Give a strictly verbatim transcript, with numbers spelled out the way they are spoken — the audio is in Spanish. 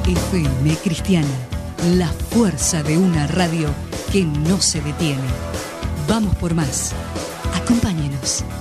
F M Cristiana, la fuerza de una radio que no se detiene. Vamos por más. Acompáñenos.